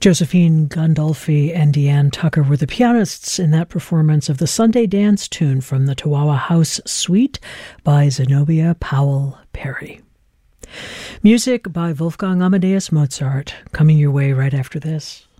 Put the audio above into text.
Josephine Gandolfi and Deanne Tucker were the pianists in that performance of the Sunday dance tune from the Tawawa House Suite by Zenobia Powell Perry. Music by Wolfgang Amadeus Mozart, coming your way right after this.